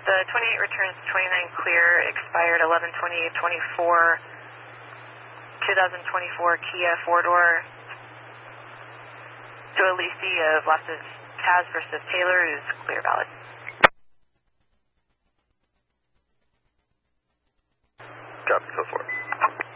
The 28 returns 29 clear, expired 11/28/24, 2024 Kia 4-door to Alici of Las Taz versus Taylor is clear valid. Copy, so forth.